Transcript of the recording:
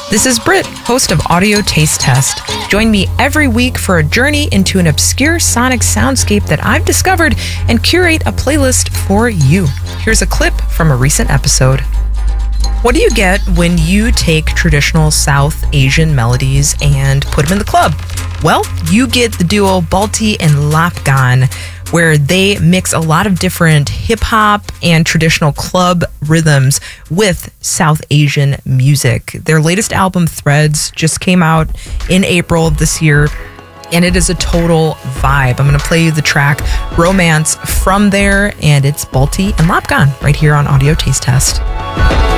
This is Britt, host of Audio Taste Test. Join me every week for a journey into an obscure sonic soundscape that I've discovered and curate a playlist for you. Here's a clip from a recent episode. What do you get when you take traditional South Asian melodies and put them in the club? Well, you get the duo Balti and Lapgan, where they mix a lot of different hip-hop and traditional club rhythms with South Asian music. Their latest album, Threads, just came out in April of this year, and it is a total vibe. I'm going to play you the track Romance from there, and it's Balti and Lapgan right here on Audio Taste Test.